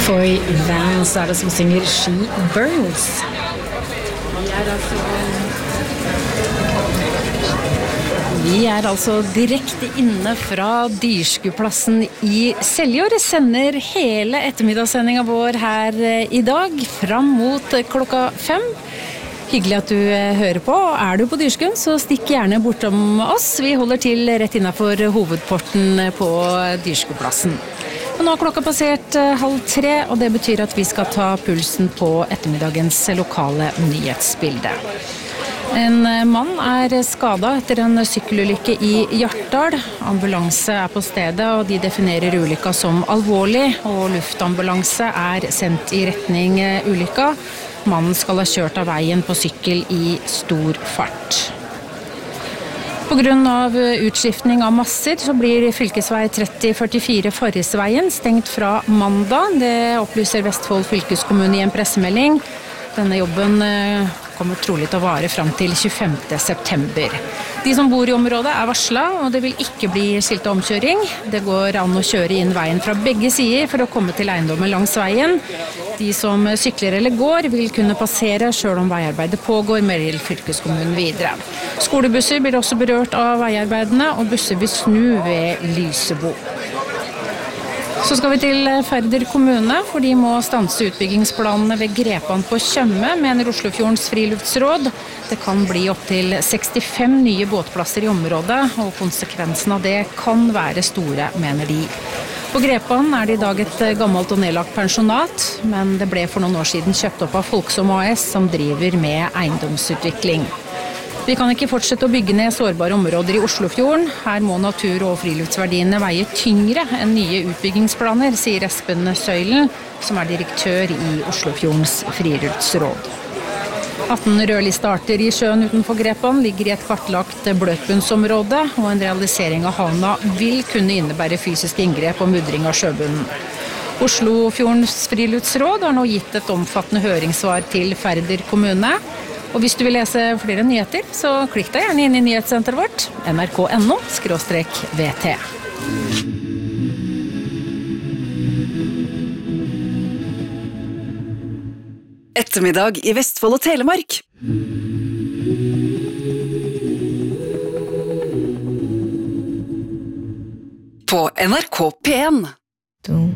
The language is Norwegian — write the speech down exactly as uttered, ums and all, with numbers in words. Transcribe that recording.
Foy Vans er det som synger She Burns. Vi er altså Vi er altså direkte inne fra Dyrskuplassen i Seljord. Sender hele ettermiddagssendingen vår her i dag fram mot klokka fem. Hyggelig at du hører på. Er du på Dyrskuen, så stikk gjerne bortom oss. Vi holder til rett innenfor hovedporten på Dyrskuplassen. Og nå har klokka passert halv tre, og det betyr at vi skal ta pulsen på ettermiddagens lokale nyhetsbilde. En mann er skadet etter en sykkelulykke i Hjartdal. Ambulanse er på stedet, og de definerer ulykka som alvorlig, og luftambulanse er sendt i retning ulykka. Mannen skal ha kjørt av veien på sykkel i stor fart. På grunn av utskiftning av masser så blir fylkesvei tretti førtifire Farrisveien stengt fra mandag. Det opplyser Vestfold fylkeskommune i en pressemelding. Denne jobben kommer trolig til å vare fram til tjuefemte september. De som bor i området er varslet, og det vil ikke bli skilt omkjøring. Det går an å kjøre inn veien fra begge sider for å komme til eiendommen langs veien. De som sykler eller går vil kunne passere selv om veiarbeidet pågår, melder fylkeskommunen videre. Skolebusser blir også berørt av veiarbeidene, og busser vil snu ved Lysebo. Så skal vi til Færder kommune, for de må stanse utbyggingsplanene ved Grepan på Tjøme, mener Oslofjordens friluftsråd. Det kan bli opp til sekstifem nye båtplasser i området, og konsekvensen av det kan være store, mener de. På Grepan er det i dag et gammelt og nedlagt pensjonat, men det ble for noen år siden kjøpt opp av Folksom A S, som driver med eiendomsutvikling. Vi kan ikke fortsette å bygge ned sårbare områder i Oslofjorden. Her må natur- og friluftsverdiene veie tyngre enn nye utbyggingsplaner, sier Espen Søylen, som er direktør i Oslofjordens friluftsråd. atten rødliste arter i sjøen utenfor Grepan ligger i et kartlagt bløtbunnsområde, og en realisering av havna vil kunne innebære fysiske inngrep og mudring av sjøbunnen. Oslofjordens friluftsråd har nå gitt et omfattende høringssvar til Færder kommune. Og hvis du vil lese flere nyheter, så klikk deg gjerne inn i nyhetssenteret vårt, N R K punktum N O skråstrek V T. Ettermiddag i Vestfold og Telemark. På N R K P en.